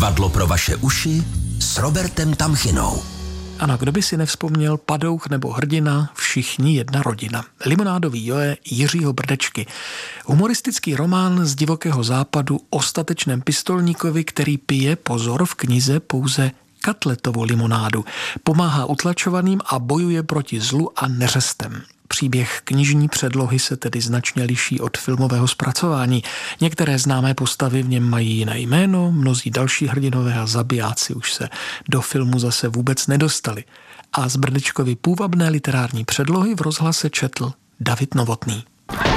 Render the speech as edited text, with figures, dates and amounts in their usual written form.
Divadlo pro vaše uši s Robertem Tamchinou. Ano, kdo by si nevzpomněl Padouch nebo Hrdina, všichni jedna rodina. Limonádový Joe Jiřího Brdečky. Humoristický román z divokého západu o statečném pistolníkovi, který pije, pozor, v knize pouze katletovou limonádu. Pomáhá utlačovaným a bojuje proti zlu a neřestem. Příběh knižní předlohy se tedy značně liší od filmového zpracování. Některé známé postavy v něm mají jiné jméno, mnozí další hrdinové a zabijáci už se do filmu zase vůbec nedostali. A z Brdečkovy půvabné literární předlohy v rozhlase četl David Novotný.